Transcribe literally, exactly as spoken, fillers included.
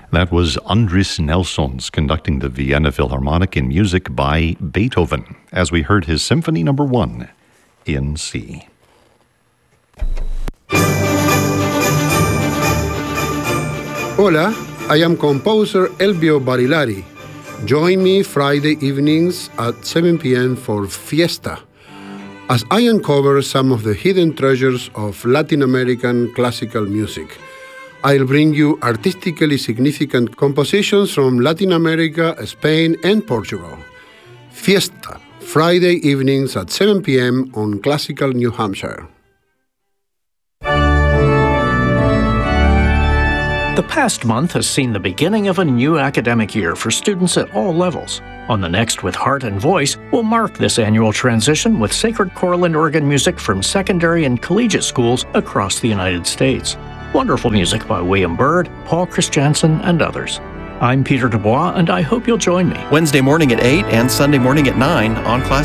That was Andris Nelsons conducting the Vienna Philharmonic in music by Beethoven, as we heard his Symphony Number One in C. Hola, I am composer Elvio Barilari. Join me Friday evenings at seven p.m. for Fiesta, as I uncover some of the hidden treasures of Latin American classical music. I'll bring you artistically significant compositions from Latin America, Spain, and Portugal. Fiesta, Friday evenings at seven p.m. on Classical New Hampshire. The past month has seen the beginning of a new academic year for students at all levels. On the Next with Heart and Voice, we'll mark this annual transition with sacred choral and organ music from secondary and collegiate schools across the United States. Wonderful music by William Byrd, Paul Christiansen, and others. I'm Peter Dubois, and I hope you'll join me Wednesday morning at eight and Sunday morning at nine on Classic.